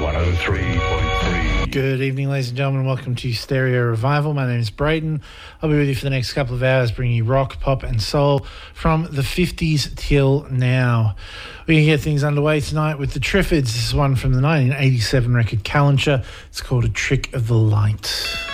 103.3. Good evening, ladies and gentlemen. Welcome to Stereo Revival. My name is Brayden. I'll be with you for the next couple of hours, bringing you rock, pop and soul from the 50s till now. We can get things underway tonight with the Triffids. This is one from the 1987 record Calenture. It's called A Trick of the Light.